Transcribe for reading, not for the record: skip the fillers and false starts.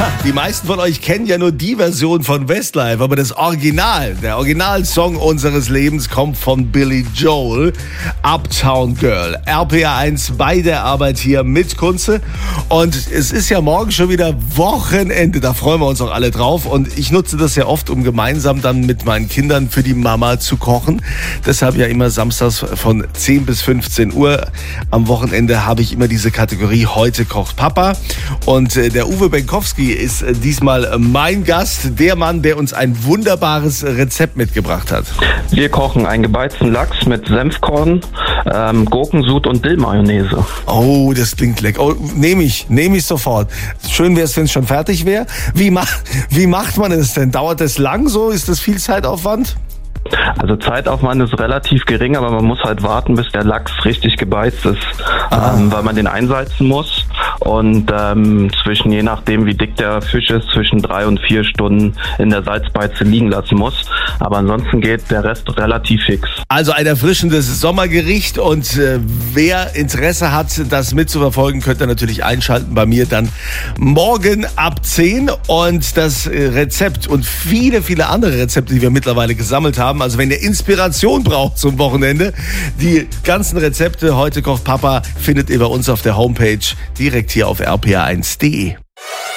Die meisten von euch kennen ja nur die Version von Westlife, aber das Original, der Originalsong unseres Lebens kommt von Billy Joel, Uptown Girl. RPA 1 bei der Arbeit hier mit Kunze. Und es ist ja morgen schon wieder Wochenende, da freuen wir uns auch alle drauf. Und ich nutze das ja oft, um gemeinsam dann mit meinen Kindern für die Mama zu kochen. Deshalb ja immer samstags von 10 bis 15 Uhr. Am Wochenende habe ich immer diese Kategorie Heute kocht Papa. Und der Uwe Benkowski ist diesmal mein Gast, der Mann, der uns ein wunderbares Rezept mitgebracht hat. Wir kochen einen gebeizten Lachs mit Senfkorn, Gurkensud und Dill-Mayonnaise. Oh, das klingt lecker. Oh, nehme ich sofort. Schön wäre es, wenn es schon fertig wäre. Wie macht man es denn? Dauert das lang so? Ist das viel Zeitaufwand? Also Zeitaufwand ist relativ gering, aber man muss halt warten, bis der Lachs richtig gebeizt ist, weil man den einsalzen muss. Und je nachdem wie dick der Fisch ist, zwischen 3 und 4 Stunden in der Salzbeize liegen lassen muss. Aber ansonsten geht der Rest relativ fix. Also ein erfrischendes Sommergericht, und wer Interesse hat, das mitzuverfolgen, könnt ihr natürlich einschalten bei mir dann morgen ab 10. Und das Rezept und viele, viele andere Rezepte, die wir mittlerweile gesammelt haben. Also wenn ihr Inspiration braucht zum Wochenende, die ganzen Rezepte Heute kocht Papa findet ihr bei uns auf der Homepage direkt hier auf rpa1.de.